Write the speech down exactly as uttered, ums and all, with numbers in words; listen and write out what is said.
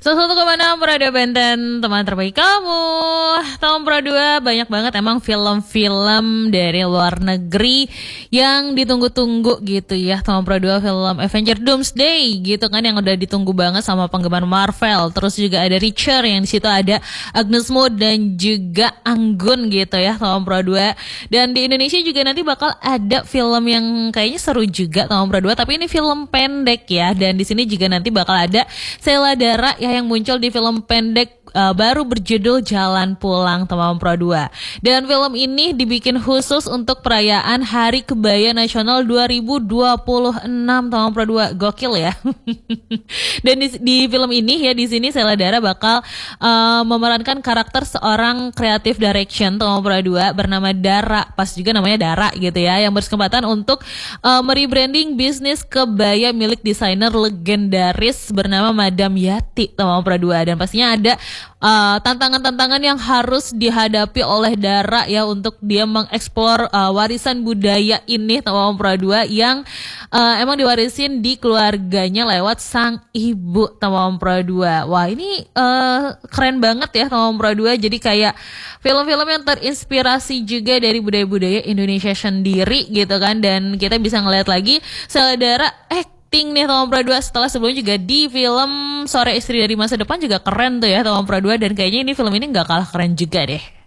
seratus satu koma enam Radio Benten, teman terbaik kamu. Tahun Pro dua banyak banget emang film-film dari luar negeri yang ditunggu-tunggu gitu ya. Tahun Pro dua film Avenger Doomsday gitu kan yang udah ditunggu banget sama penggemar Marvel. Terus juga ada Reacher yang di situ ada Agnes Mo dan juga Anggun gitu ya. Tahun Pro dua. Dan di Indonesia juga nanti bakal ada film yang kayaknya seru juga Tahun Pro dua, tapi ini film pendek ya. Dan di sini juga nanti bakal ada Sheila Dara ya yang muncul di film pendek uh, baru berjudul Jalan Pulang Tahun Pro dua. Dan film ini dibikin khusus untuk perayaan Hari Kebaya Nasional dua ribu dua puluh enam Tahun Pro dua. Gokil ya. Dan di, di film ini ya di sini Sheila Dara bakal uh, memerankan karakter seorang creative direction Tahun Pro dua bernama Dara. Pas juga namanya Dara gitu ya, yang berkesempatan untuk uh, merebranding bisnis kebaya milik desainer legendaris bernama Madam Yati Tahun Pro dua. Dan pastinya ada uh, tantangan-tantangan yang harus dihadapi oleh Dara ya untuk dia mengeksplor uh, warisan budaya ini Tahun Pro dua yang uh, emang diwarisin di keluarganya lewat sang ibu Tahun Pro dua. Wah ini uh, keren banget ya Tahun Pro dua, jadi kayak film-film yang terinspirasi juga dari budaya-budaya Indonesia sendiri gitu kan. Dan kita bisa ngeliat lagi Sheila Dara acting nih Tahun Pro dua setelah sebelumnya juga di film Sore Istri dari Masa Depan juga keren tuh ya Tahun Pro dua. Dan kayaknya ini film ini gak kalah keren juga deh.